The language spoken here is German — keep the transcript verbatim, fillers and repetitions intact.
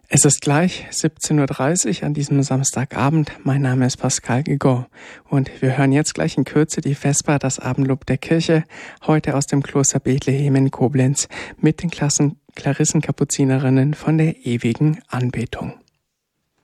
Es ist gleich siebzehn Uhr dreißig an diesem Samstagabend. Mein Name ist Pascal Gigot und wir hören jetzt gleich in Kürze die Vesper, das Abendlob der Kirche, heute aus dem Kloster Bethlehem in Koblenz mit den Klassen Klarissenkapuzinerinnen von der ewigen Anbetung.